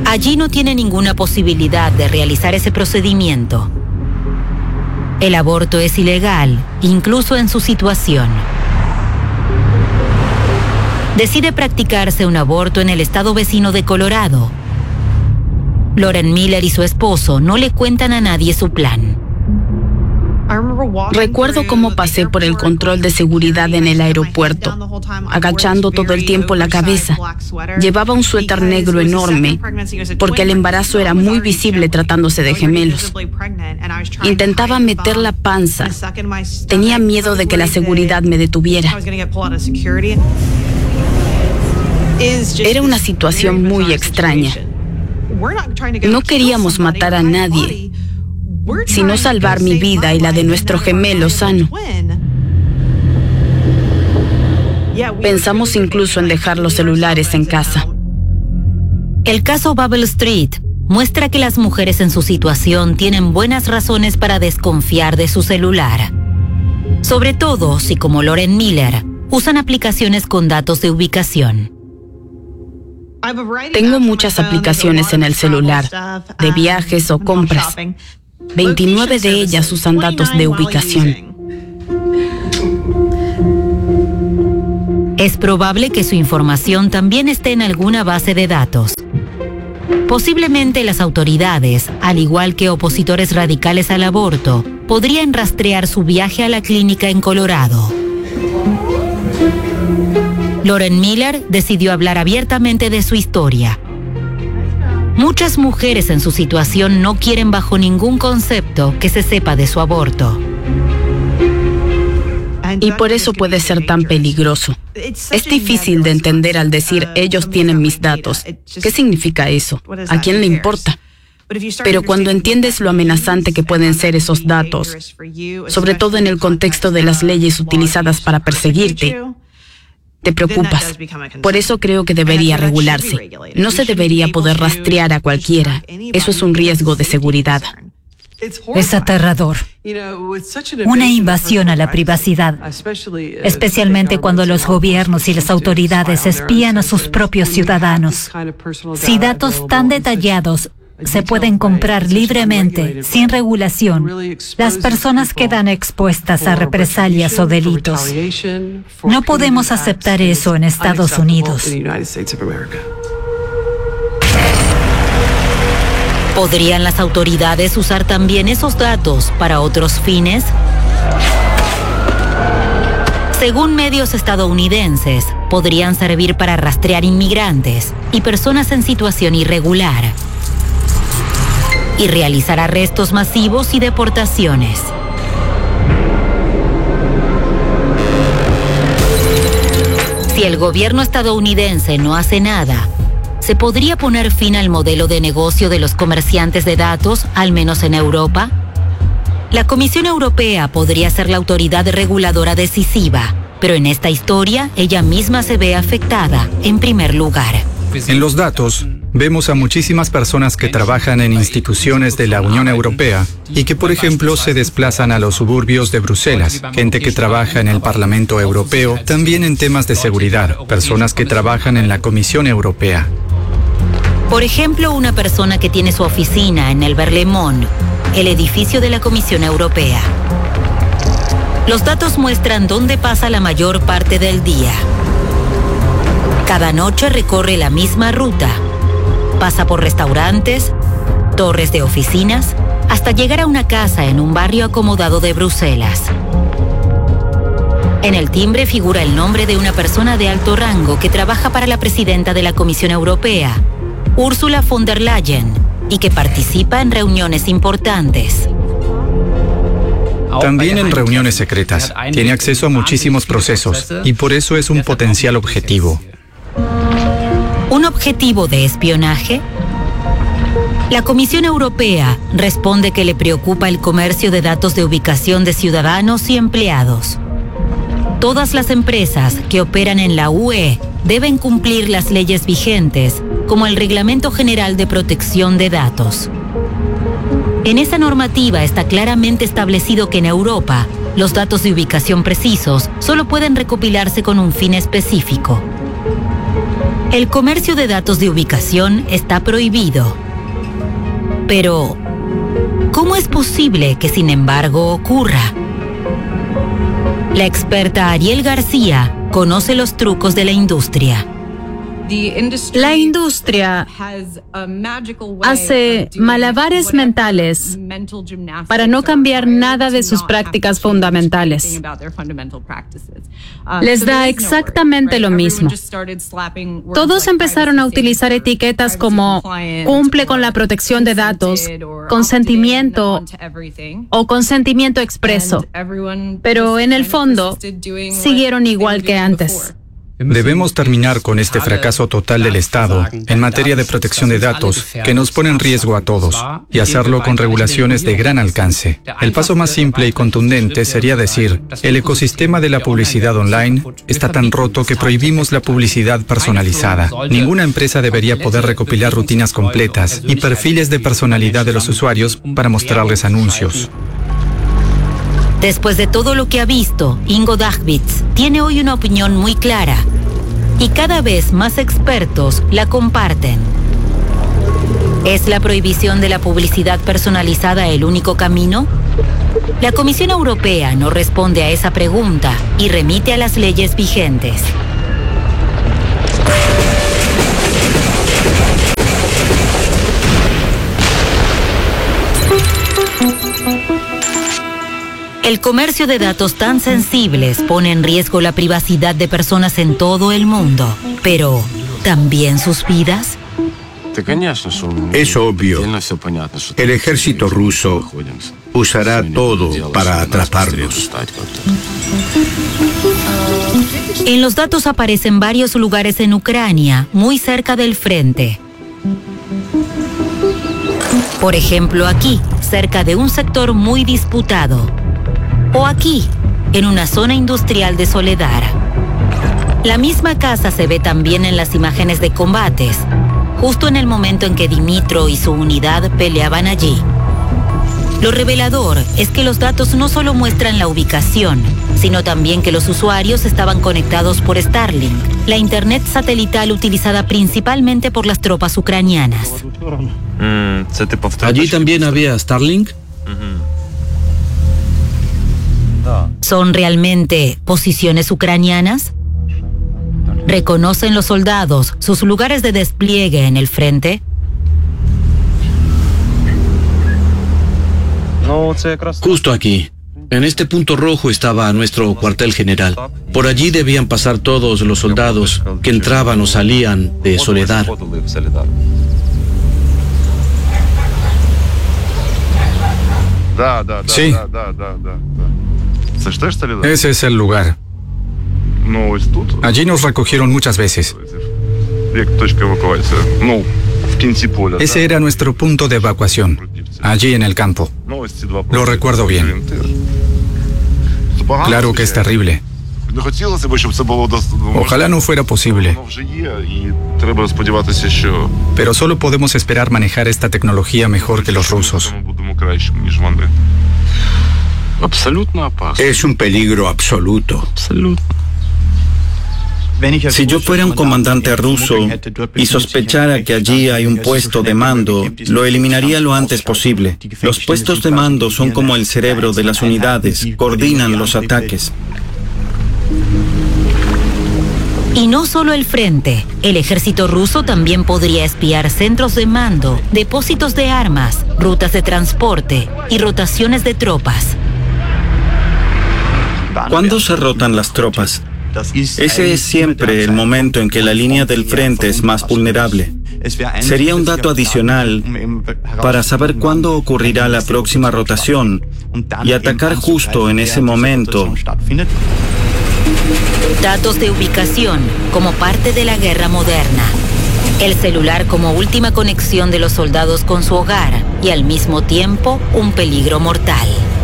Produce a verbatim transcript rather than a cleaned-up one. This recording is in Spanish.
Allí no tiene ninguna posibilidad de realizar ese procedimiento. El aborto es ilegal, incluso en su situación. Decide practicarse un aborto en el estado vecino de Colorado. Lauren Miller y su esposo no le cuentan a nadie su plan. Recuerdo cómo pasé por el control de seguridad en el aeropuerto, agachando todo el tiempo la cabeza. Llevaba un suéter negro enorme, porque el embarazo era muy visible tratándose de gemelos. Intentaba meter la panza. Tenía miedo de que la seguridad me detuviera. Era una situación muy extraña. No queríamos matar a nadie, sino salvar mi vida y la de nuestro gemelo sano. Pensamos incluso en dejar los celulares en casa. El caso Bubble Street muestra que las mujeres en su situación tienen buenas razones para desconfiar de su celular. Sobre todo si, como Lauren Miller, usan aplicaciones con datos de ubicación. Tengo muchas aplicaciones en el celular, de viajes o compras. veintinueve de ellas usan datos de ubicación. Es probable que su información también esté en alguna base de datos. Posiblemente las autoridades, al igual que opositores radicales al aborto, podrían rastrear su viaje a la clínica en Colorado. Lauren Miller decidió hablar abiertamente de su historia. Muchas mujeres en su situación no quieren bajo ningún concepto que se sepa de su aborto. Y por eso puede ser tan peligroso. Es difícil de entender al decir, ellos tienen mis datos. ¿Qué significa eso? ¿A quién le importa? Pero cuando entiendes lo amenazante que pueden ser esos datos, sobre todo en el contexto de las leyes utilizadas para perseguirte, te preocupas. Por eso creo que debería regularse. No se debería poder rastrear a cualquiera. Eso es un riesgo de seguridad. Es aterrador. Una invasión a la privacidad, especialmente cuando los gobiernos y las autoridades espían a sus propios ciudadanos. Si datos tan detallados se pueden comprar libremente, sin regulación, las personas quedan expuestas a represalias o delitos. No podemos aceptar eso en Estados Unidos. ¿Podrían las autoridades usar también esos datos para otros fines? Según medios estadounidenses, podrían servir para rastrear inmigrantes y personas en situación irregular y realizar arrestos masivos y deportaciones. Si el gobierno estadounidense no hace nada, ¿se podría poner fin al modelo de negocio de los comerciantes de datos, al menos en Europa? La Comisión Europea podría ser la autoridad reguladora decisiva, pero en esta historia ella misma se ve afectada en primer lugar. En los datos, vemos a muchísimas personas que trabajan en instituciones de la Unión Europea y que, por ejemplo, se desplazan a los suburbios de Bruselas, gente que trabaja en el Parlamento Europeo, también en temas de seguridad, personas que trabajan en la Comisión Europea. Por ejemplo, una persona que tiene su oficina en el Berlaymont, el edificio de la Comisión Europea. Los datos muestran dónde pasa la mayor parte del día. Cada noche recorre la misma ruta. Pasa por restaurantes, torres de oficinas, hasta llegar a una casa en un barrio acomodado de Bruselas. En el timbre figura el nombre de una persona de alto rango que trabaja para la presidenta de la Comisión Europea, Ursula von der Leyen, y que participa en reuniones importantes. También en reuniones secretas. Tiene acceso a muchísimos procesos y por eso es un potencial objetivo. ¿Un objetivo de espionaje? La Comisión Europea responde que le preocupa el comercio de datos de ubicación de ciudadanos y empleados. Todas las empresas que operan en la U E deben cumplir las leyes vigentes, como el Reglamento General de Protección de Datos. En esa normativa está claramente establecido que en Europa, los datos de ubicación precisos solo pueden recopilarse con un fin específico. El comercio de datos de ubicación está prohibido. Pero, ¿cómo es posible que sin embargo ocurra? La experta Ariel García conoce los trucos de la industria. La industria hace malabares mentales para no cambiar nada de sus prácticas fundamentales. Les da exactamente lo mismo. Todos empezaron a utilizar etiquetas como cumple con la protección de datos, consentimiento o consentimiento expreso, pero en el fondo siguieron igual que antes. Debemos terminar con este fracaso total del Estado en materia de protección de datos que nos pone en riesgo a todos y hacerlo con regulaciones de gran alcance. El paso más simple y contundente sería decir, el ecosistema de la publicidad online está tan roto que prohibimos la publicidad personalizada. Ninguna empresa debería poder recopilar rutinas completas y perfiles de personalidad de los usuarios para mostrarles anuncios. Después de todo lo que ha visto, Ingo Dachwitz tiene hoy una opinión muy clara y cada vez más expertos la comparten. ¿Es la prohibición de la publicidad personalizada el único camino? La Comisión Europea no responde a esa pregunta y remite a las leyes vigentes. El comercio de datos tan sensibles pone en riesgo la privacidad de personas en todo el mundo, pero ¿también sus vidas? Es obvio. El ejército ruso usará todo para atraparnos. En los datos aparecen varios lugares en Ucrania, muy cerca del frente. Por ejemplo, aquí, cerca de un sector muy disputado. O aquí, en una zona industrial de Soledar. La misma casa se ve también en las imágenes de combates, justo en el momento en que Dimitro y su unidad peleaban allí. Lo revelador es que los datos no solo muestran la ubicación, sino también que los usuarios estaban conectados por Starlink, la internet satelital utilizada principalmente por las tropas ucranianas. ¿Allí también había Starlink? ¿Son realmente posiciones ucranianas? ¿Reconocen los soldados sus lugares de despliegue en el frente? Justo aquí. En este punto rojo estaba nuestro cuartel general. Por allí debían pasar todos los soldados que entraban o salían de Soledar. Sí. Ese es el lugar. Allí nos recogieron muchas veces. Ese era nuestro punto de evacuación, allí en el campo. Lo recuerdo bien. Claro que es terrible. Ojalá no fuera posible. Pero solo podemos esperar manejar esta tecnología mejor que los rusos. Es un peligro absoluto. Si yo fuera un comandante ruso y sospechara que allí hay un puesto de mando, lo eliminaría lo antes posible. Los puestos de mando son como el cerebro de las unidades, coordinan los ataques. Y no solo el frente, el ejército ruso también podría espiar centros de mando, depósitos de armas, rutas de transporte y rotaciones de tropas. ¿Cuándo se rotan las tropas? Ese es siempre el momento en que la línea del frente es más vulnerable. Sería un dato adicional para saber cuándo ocurrirá la próxima rotación y atacar justo en ese momento. Datos de ubicación como parte de la guerra moderna. El celular como última conexión de los soldados con su hogar y al mismo tiempo un peligro mortal.